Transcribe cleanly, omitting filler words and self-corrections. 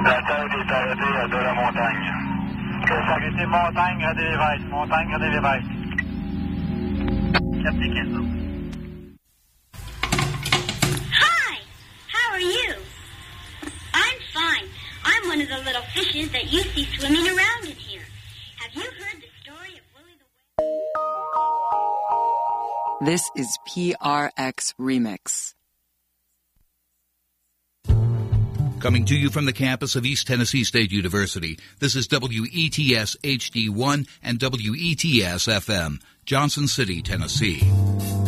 La tête est arrêtée à de la montagne. C'est arrêté montagne à des l'évêque. Montagne à des l'évêque. Hi! How are you? I'm fine. I'm one of the little fishes that you see swimming around in here. Have you heard the story of Willie the Whale? This is PRX Remix. Coming to you from the campus of East Tennessee State University, this is WETS HD1 and WETS FM, Johnson City, Tennessee.